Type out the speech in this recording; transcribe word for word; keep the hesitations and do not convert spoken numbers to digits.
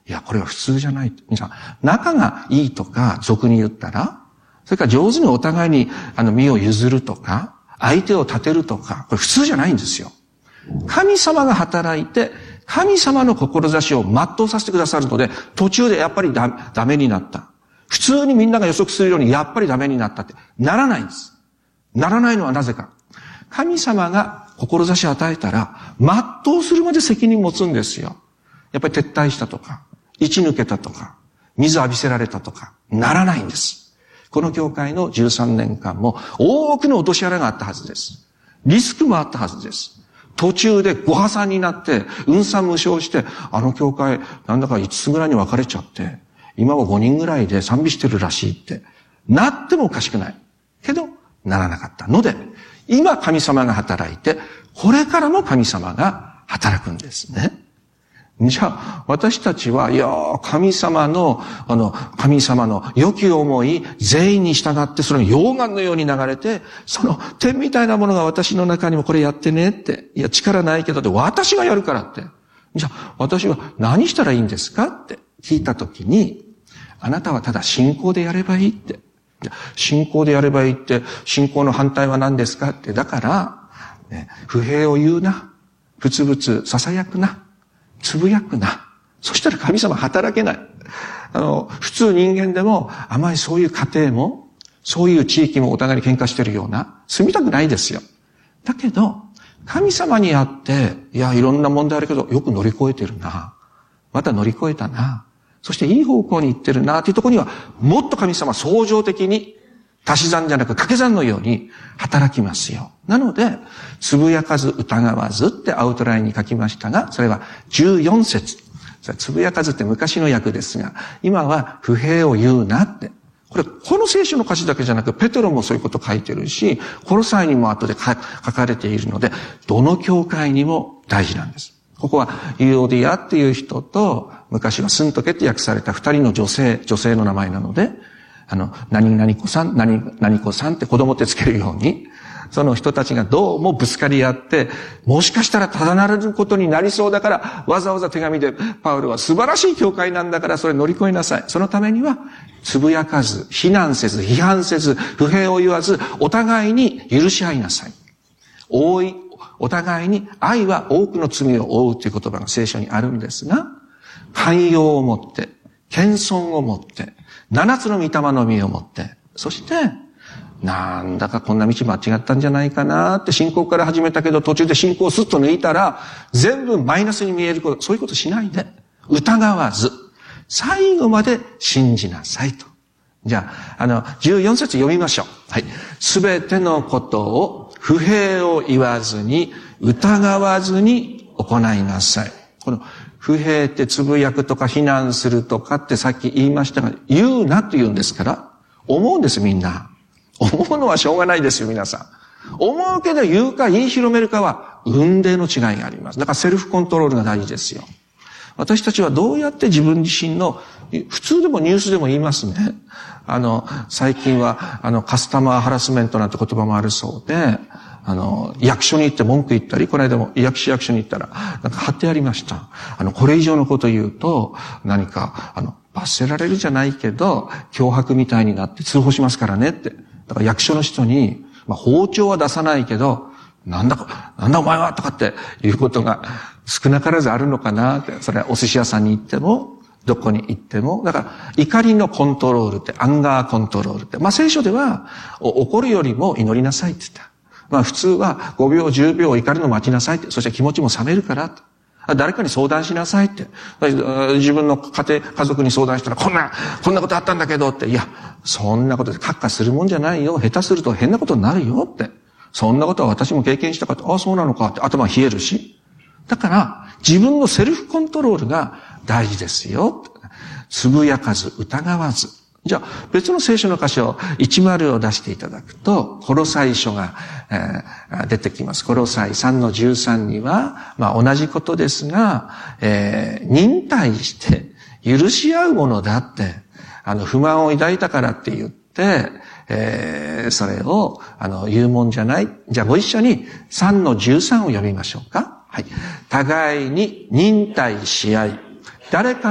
いや、これは普通じゃない。皆さん、仲がいいとか、俗に言ったら、それから上手にお互いに、あの、身を譲るとか、相手を立てるとか、これ普通じゃないんですよ。神様が働いて、神様の志を全うさせてくださるので、途中でやっぱりダ、ダメになった。普通にみんなが予測するように、やっぱりダメになったって、ならないんです。ならないのはなぜか。神様が志を与えたら、全うするまで責任持つんですよ。やっぱり撤退したとか、位置抜けたとか、水浴びせられたとか、ならないんです。この教会のじゅうさんねんかんも多くの落とし穴があったはずです。リスクもあったはずです。途中でご破産になって、運算無償して、あの教会、なんだかいつつぐらいに分かれちゃって、今はごにんぐらいで賛美してるらしいって、なってもおかしくない。けど、ならなかったので、今神様が働いて、これからも神様が働くんですね。じゃあ、私たちは、いやー、神様の、あの、神様の良き思い、全員に従って、それが溶岩のように流れて、その点みたいなものが私の中にもこれやってねって、いや、力ないけどって、私がやるからって。じゃあ、私は何したらいいんですかって聞いたときに、あなたはただ信仰でやればいいって。信仰でやればいいって、信仰の反対は何ですかって。だから、ね、不平を言うな。ぶつぶつ囁くな。つぶやくな。そしたら神様働けない。あの、普通人間でも、あまりそういう家庭も、そういう地域もお互いに喧嘩してるような、住みたくないですよ。だけど、神様にあって、いや、いろんな問題あるけど、よく乗り越えてるな。また乗り越えたな。そしていい方向に行ってるな、っていうところには、もっと神様創造的に、足し算じゃなく掛け算のように働きますよ。なので、つぶやかず疑わずってアウトラインに書きましたが、それはじゅうよん節。つぶやかずって昔の訳ですが、今は不平を言うなって。これ、この聖書の歌詞だけじゃなく、ペテロもそういうこと書いてるし、コロサイにも後で書かれているので、どの教会にも大事なんです。ここはユーオディアっていう人と、昔はスントケって訳された二人の女性、女性の名前なので、あの、何々子さん、何々子さんって子供ってつけるように、その人たちがどうもぶつかり合って、もしかしたらただならぬことになりそうだから、わざわざ手紙で、パウロは素晴らしい教会なんだからそれ乗り越えなさい。そのためには、つぶやかず、非難せず、批判せず、不平を言わず、お互いに許し合いなさい。覆い、お互いに愛は多くの罪を負うという言葉が聖書にあるんですが、寛容を持って、謙遜を持って、七つの御霊の実を持って、そして、なんだかこんな道間違ったんじゃないかなって信仰から始めたけど途中で信仰をスッと抜いたら全部マイナスに見えること、そういうことしないで、疑わず、最後まで信じなさいと。じゃあ、あの、じゅうよん節読みましょう。はい。すべてのことを不平を言わずに、疑わずに行いなさい。この不平ってつぶやくとか非難するとかってさっき言いましたが、言うなと言うんですから、思うんですみんな。思うのはしょうがないですよ皆さん。思うけど言うか言い広めるかは運命の違いがあります。だからセルフコントロールが大事ですよ。私たちはどうやって自分自身の、普通でもニュースでも言いますね。あの、最近は、あの、カスタマーハラスメントなんて言葉もあるそうで、あの、役所に行って文句言ったり、この間も役所役所に行ったら、なんか貼ってありました。あの、これ以上のこと言うと、何か、あの、罰せられるじゃないけど、脅迫みたいになって通報しますからねって。だから役所の人に、まあ、包丁は出さないけど、なんだか、なんだお前はとかっていうことが少なからずあるのかなって。それはお寿司屋さんに行っても、どこに行っても。だから、怒りのコントロールって、アンガーコントロールって。まあ、聖書では、怒るよりも祈りなさいって言った。まあ、普通はごびょう、じゅうびょう怒りの待ちなさいって。そして気持ちも冷めるからって。誰かに相談しなさいって。自分の家庭、家族に相談したら、こんな、こんなことあったんだけどって。いや、そんなことでカッカするもんじゃないよ。下手すると変なことになるよって。そんなことは私も経験したから、ああ、そうなのかって頭冷えるし。だから、自分のセルフコントロールが大事ですよ。つぶやかず、疑わず。じゃあ、別の聖書の箇所、いち丸を出していただくと、コロサイ書が、えー、出てきます。コロサイさんのじゅうさんには、まあ同じことですが、えー、忍耐して許し合うものだって、あの、不満を抱いたからって言って、えー、それを、あの、言うもんじゃない。じゃあご一緒にさんのじゅうさんを読みましょうか。はい。互いに忍耐し合い、誰か